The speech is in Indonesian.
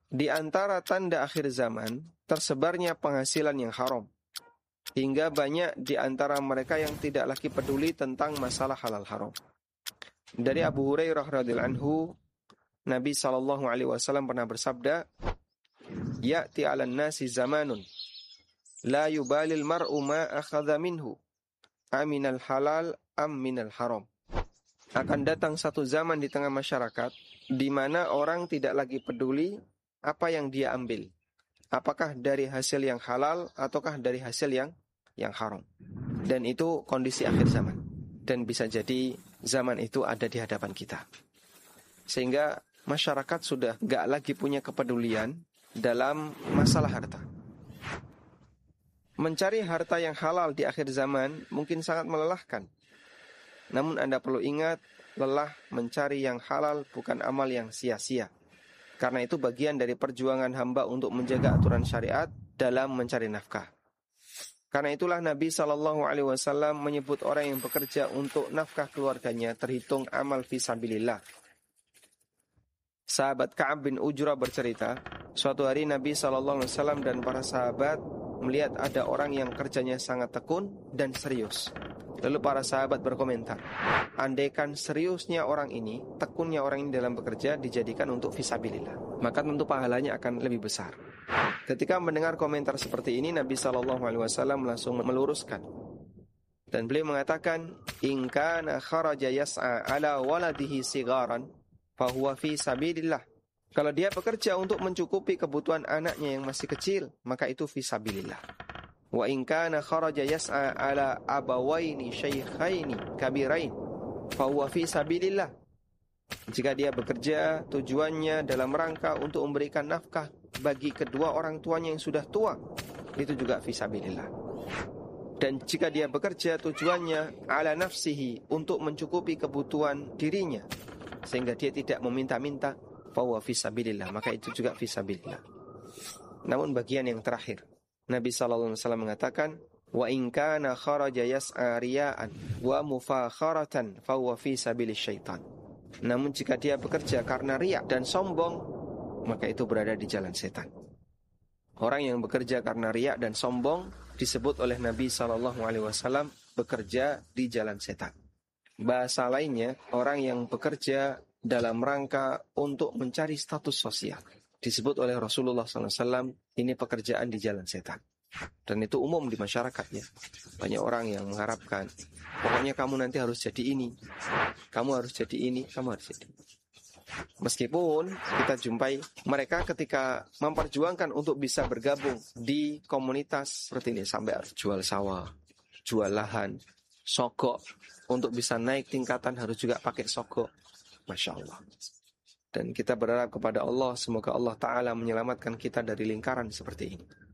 di antara tanda akhir zaman tersebarnya penghasilan yang haram, hingga banyak di antara mereka yang tidak lagi peduli tentang masalah halal haram. Dari Abu Hurairah radhiyallahu anhu, Nabi SAW pernah bersabda, "Ya'ti 'alan nasi zamanun la yubalil mar'u ma akhadha minhu, aminal halal am minal haram." Akan datang satu zaman di tengah masyarakat di mana orang tidak lagi peduli apa yang dia ambil, apakah dari hasil yang halal ataukah dari hasil yang haram. Dan itu kondisi akhir zaman. Dan bisa jadi zaman itu ada di hadapan kita. Sehingga masyarakat sudah gak lagi punya kepedulian dalam masalah harta. Mencari harta yang halal di akhir zaman mungkin sangat melelahkan. Namun Anda perlu ingat, lelah mencari yang halal bukan amal yang sia-sia. Karena itu bagian dari perjuangan hamba untuk menjaga aturan syariat dalam mencari nafkah. Karena itulah Nabi SAW menyebut orang yang bekerja untuk nafkah keluarganya terhitung amal fisabilillah. Sahabat Ka'ab bin Ujrah bercerita, suatu hari Nabi SAW dan para sahabat melihat ada orang yang kerjanya sangat tekun dan serius. Lalu para sahabat berkomentar, andaikan seriusnya orang ini, tekunnya orang ini dalam bekerja dijadikan untuk fisabilillah, maka tentu pahalanya akan lebih besar. Ketika mendengar komentar seperti ini, Nabi SAW langsung meluruskan. Dan beliau mengatakan, in kana kharaja yas'a ala waladihi sigaran, fahuwa fi sabilillah. Kalau dia bekerja untuk mencukupi kebutuhan anaknya yang masih kecil, maka itu fi sabilillah. Wa in kana kharaja yas'a ala abawaini syaikhaini kabirain, fahuwa fi sabilillah. Jika dia bekerja tujuannya dalam rangka untuk memberikan nafkah bagi kedua orang tuanya yang sudah tua, itu juga fi sabilillah. Dan jika dia bekerja tujuannya ala nafsihi, untuk mencukupi kebutuhan dirinya sehingga dia tidak meminta-minta, fahuwa fi sabilillah, maka itu juga fi sabilillah. Namun bagian yang terakhir, Nabi SAW mengatakan, wa in kana kharaja yas'a riya'an wa mufakharatan fahuwa fi sabilis syaitan. Namun jika dia bekerja karena riya dan sombong, maka itu berada di jalan setan. Orang yang bekerja karena riya dan sombong disebut oleh Nabi SAW bekerja di jalan setan. Bahasa lainnya, orang yang bekerja dalam rangka untuk mencari status sosial disebut oleh Rasulullah SAW, ini pekerjaan di jalan setan. Dan itu umum di masyarakat ya. Banyak orang yang mengharapkan, pokoknya kamu nanti harus jadi ini, kamu harus jadi ini, kamu harus jadi ini. Meskipun kita jumpai mereka ketika memperjuangkan untuk bisa bergabung di komunitas seperti ini, sampai harus jual sawah, jual lahan, sogok. Untuk bisa naik tingkatan harus juga pakai sogok. Masya Allah. Dan kita berharap kepada Allah, semoga Allah Ta'ala menyelamatkan kita dari lingkaran seperti ini.